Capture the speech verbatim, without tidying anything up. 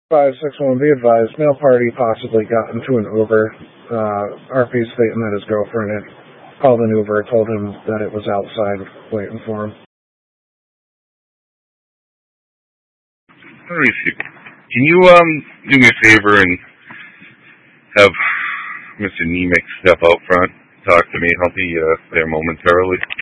five six one, be advised, male party possibly got into an Uber. Uh, R P stating that his girlfriend had called an Uber, told him that it was outside waiting for him. Let me see. Can you um do me a favor and have Mister Nemec step out front, talk to me? I'll be uh, there momentarily.